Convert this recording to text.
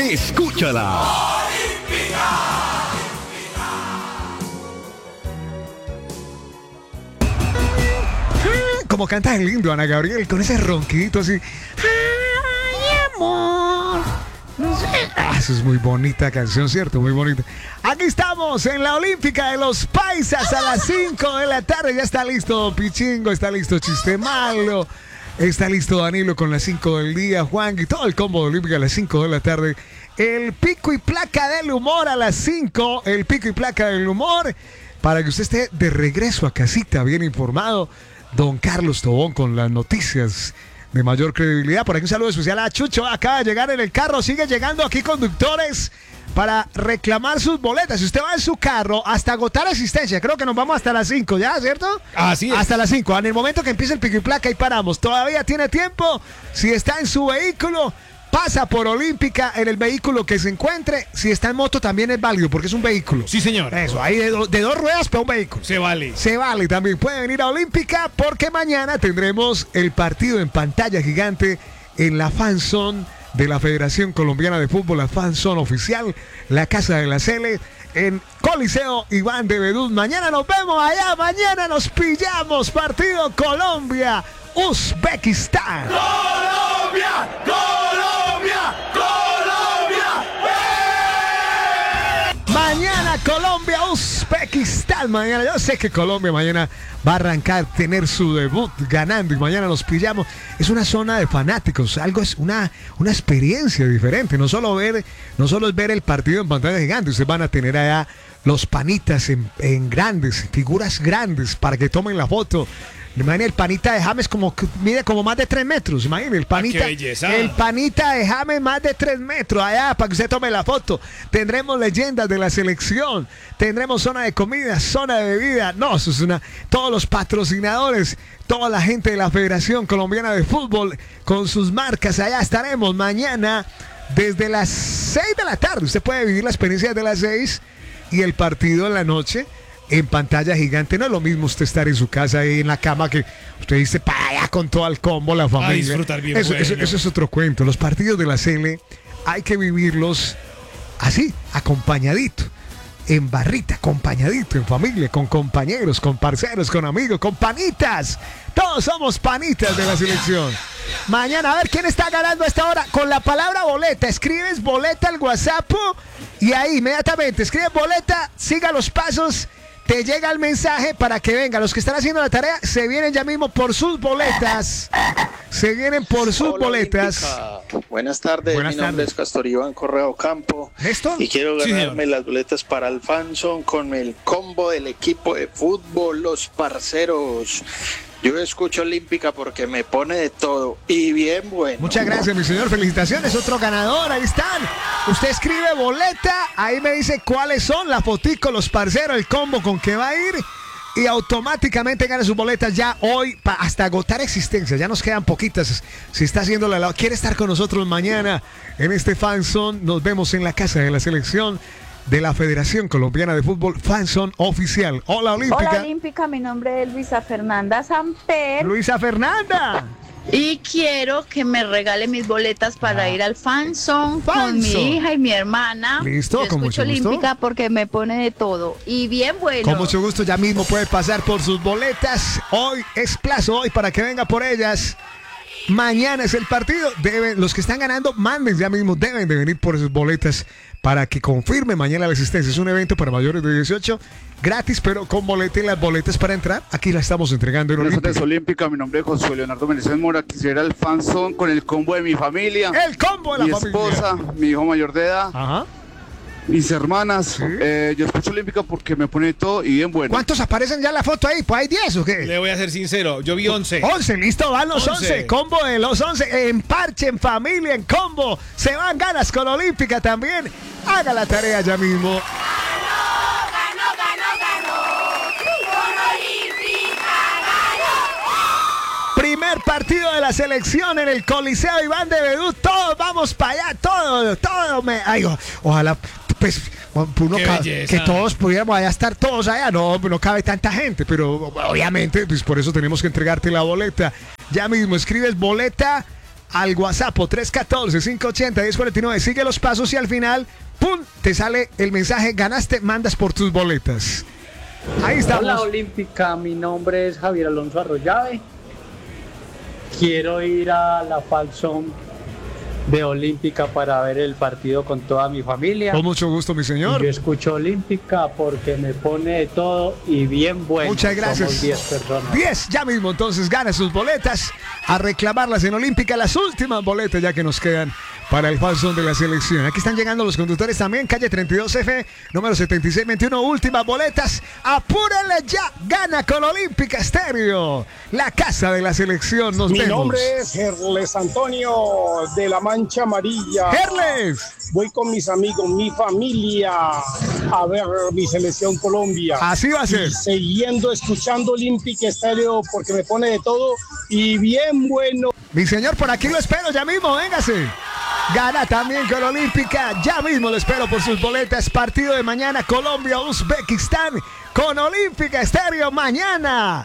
Escúchala. Como canta el lindo Ana Gabriel con ese ronquito así. Ay, amor. No sé. Eso es muy bonita canción, ¿cierto? Muy bonita. Aquí estamos en la Olímpica de los Paisas a las 5 de la tarde. Ya está listo Pichingo, está listo Chiste Malo, está listo Danilo con las 5 del día, Juan y todo el combo de Olímpica a las 5 de la tarde. El pico y placa del humor a las 5. El pico y placa del humor para que usted esté de regreso a casita bien informado. Don Carlos Tobón con las noticias de mayor credibilidad. Por aquí un saludo especial a Chucho. Acaba de llegar en el carro. Sigue llegando aquí conductores para reclamar sus boletas. Si usted va en su carro hasta agotar asistencia, creo que nos vamos hasta las 5, ¿ya? ¿Cierto? Así es. Hasta las 5. En el momento que empiece el pico y placa, ahí paramos. Todavía tiene tiempo. Si está en su vehículo, pasa por Olímpica en el vehículo que se encuentre. Si está en moto también es válido porque es un vehículo. Sí, señor. Eso, ahí de dos ruedas para un vehículo. Se vale. Se vale también. Puede venir a Olímpica porque mañana tendremos el partido en pantalla gigante en la fanzone de la Federación Colombiana de Fútbol, la fanzone oficial, la Casa de la Cele, en Coliseo Iván de Bedún. Mañana nos vemos allá, mañana nos pillamos. Partido Colombia-Uzbekistán. ¡Colombia! ¡Colombia! ¡Colombia! Mañana Colombia-Uzbekistán. Mañana, yo sé que Colombia mañana va a arrancar, tener su debut ganando y mañana nos pillamos. Es una zona de fanáticos, algo es una experiencia diferente. No solo es ver el partido en pantalla gigante, ustedes van a tener allá los panitas en grandes, figuras grandes para que tomen la foto. Imagínate, el panita de James mide como más de 3 metros. Imagínate, el panita, ¡qué belleza! El panita de James más de 3 metros allá para que usted tome la foto. Tendremos leyendas de la selección, tendremos zona de comida, zona de bebida. No, eso es todos los patrocinadores, toda la gente de la Federación Colombiana de Fútbol con sus marcas. Allá estaremos mañana desde las 6 de la tarde. Usted puede vivir la experiencia de las 6 y el partido en la noche en pantalla gigante. No es lo mismo usted estar en su casa ahí en la cama que usted dice para allá con todo el combo, la familia. A disfrutar bien. Eso es otro cuento. Los partidos de la Cele hay que vivirlos así, acompañadito, en barrita, acompañadito, en familia, con compañeros, con parceros, con amigos, con panitas. Todos somos panitas de la selección. Mañana, a ver quién está ganando a esta hora. Con la palabra boleta, escribes boleta al WhatsApp y ahí inmediatamente escribes boleta, siga los pasos. Te llega el mensaje para que venga. Los que están haciendo la tarea se vienen ya mismo por sus boletas. Se vienen por sus boletas. Olímpica. Buenas tardes. Mi nombre es Castor Iván Correa Ocampo. ¿Esto? Y quiero Sí, ganarme señor. las boletas para el fanzone con el combo del equipo de fútbol, los parceros. Yo escucho Olímpica porque me pone de todo y bien bueno. Muchas gracias, mi señor. Felicitaciones. Otro ganador. Ahí están. Usted escribe boleta. Ahí me dice cuáles son. La fotico, los parceros, el combo con que va a ir. Y automáticamente gana sus boletas ya hoy hasta agotar existencia. Ya nos quedan poquitas. Si está haciendo quiere estar con nosotros mañana en este fanzone. Nos vemos en la Casa de la Selección de la Federación Colombiana de Fútbol, fanzone oficial. Hola Olímpica. Hola Olímpica, mi nombre es Luisa Fernanda Samper Luisa Fernanda. y quiero que me regale mis boletas para ir al fanzone con Fanzone. mi hija y mi hermana. Listo, Yo con mucho escucho gusto. Olímpica porque me pone de todo y bien bueno. Con mucho gusto, ya mismo puede pasar por sus boletas. Hoy es plazo hoy para que venga por ellas. Mañana es el partido. Los que están ganando, manden ya mismo, deben de venir por sus boletas para que confirme mañana la asistencia. Es un evento para mayores de 18, gratis, pero con boleta y las boletas para entrar. Aquí la estamos entregando en Buenas Olímpica. tardes, Olímpica. Mi nombre es Josué Leonardo Meneses Mora. Quisiera el fanzone con el combo de mi familia. El combo de Mi la familia. esposa, mi hijo mayor de edad, Ajá. mis hermanas. Sí. Yo escucho Olímpica porque me pone todo y bien bueno. ¿Cuántos aparecen ya en la foto ahí? ¿Pues hay 10 o qué? Le voy a ser sincero, yo vi 11. 11, listo, van los 11. 11. Combo de los 11. En parche, en familia, en combo. Se van ganas con Olímpica también. Haga la tarea ya mismo. Primer partido de la selección en el Coliseo Iván de Bedú. Todos vamos para allá, todos. Ojalá, pues, uno Qué belleza. que todos pudiéramos allá estar todos allá. No cabe tanta gente, pero obviamente, pues por eso tenemos que entregarte la boleta. Ya mismo escribes boleta al WhatsApp 314-580-1049. Sigue los pasos y al final, ¡pum!, te sale el mensaje, ganaste, mandas por tus boletas. Ahí estamos. Hola Olímpica, mi nombre es Javier Alonso Arroyave. Quiero ir a la Fan Zone de Olímpica para ver el partido con toda mi familia. Con mucho gusto, mi señor. Yo escucho Olímpica porque me pone de todo y bien bueno. Muchas gracias. Somos 10 personas. 10, ya mismo, entonces gana sus boletas, a reclamarlas en Olímpica, las últimas boletas ya que nos quedan para el Fan Zone de la selección. Aquí están llegando los conductores también, calle 32F, número 7621, últimas boletas. Apúrenle ya, gana con Olímpica Estéreo, la casa de la selección. Nos Mi vemos. nombre es Herles Antonio de la Mancha Amarilla. Herles. Voy con mis amigos, mi familia, a ver mi selección Colombia. Así va a ser. Y siguiendo escuchando Olímpica Estéreo porque me pone de todo y bien bueno. Mi señor, por aquí lo espero ya mismo, véngase. Gana también con Olímpica, ya mismo lo espero por sus boletas. Partido de mañana, Colombia-Uzbekistán con Olímpica Estéreo mañana.